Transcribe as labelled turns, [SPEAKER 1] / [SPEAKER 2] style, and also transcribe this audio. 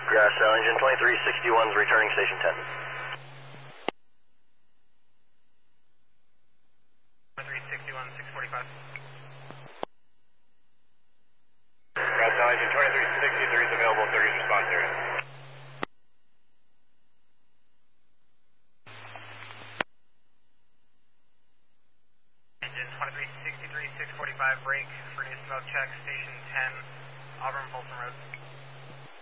[SPEAKER 1] Grass Valley engine 2361 is returning station 10.
[SPEAKER 2] 2361, 645.
[SPEAKER 3] Grass Valley engine 2363 is available, 30's response area.
[SPEAKER 2] Engine 2363, 645, break for new smoke check, station 10, Auburn Folsom Road.